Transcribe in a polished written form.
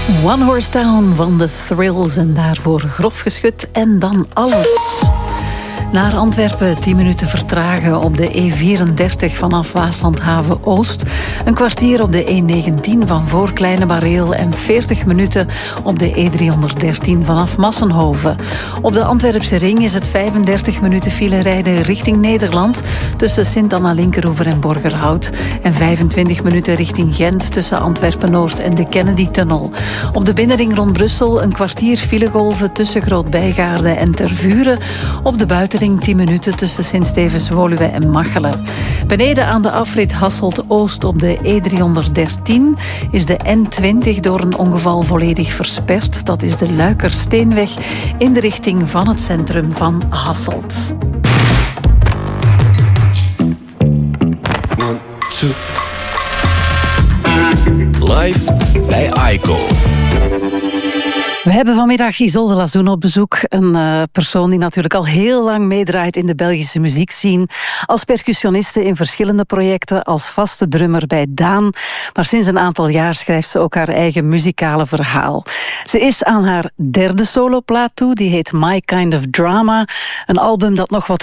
One Horse Town van The Thrills en daarvoor Grof Geschut en dan alles. Naar Antwerpen 10 minuten vertragen op de E34 vanaf Waaslandhaven Oost. Een kwartier op de E19 van voor Kleine Bareel en 40 minuten op de E313 vanaf Massenhoven. Op de Antwerpse ring is het 35 minuten file rijden richting Nederland tussen Sint-Anna-Linkeroever en Borgerhout. En 25 minuten richting Gent tussen Antwerpen-Noord en de Kennedy-tunnel. Op de binnenring rond Brussel een kwartier filegolven tussen Groot-Bijgaarde en Tervuren. Op de buitenring 10 minuten tussen Sint-Stevens-Woluwe en Machelen. Beneden aan de afrit Hasselt-Oost op de E313 is de N20 door een ongeval volledig versperd. Dat is de Luikersteenweg in de richting van het centrum van Hasselt. 1, 2. Live bij Aiko. We hebben vanmiddag Isolde Lazoen op bezoek. Een persoon die natuurlijk al heel lang meedraait in de Belgische muziekscene. Als percussioniste in verschillende projecten, als vaste drummer bij Daan. Maar sinds een aantal jaar schrijft ze ook haar eigen muzikale verhaal. Ze is aan haar derde soloplaat toe, die heet My Kind of Drama. Een album dat nog wat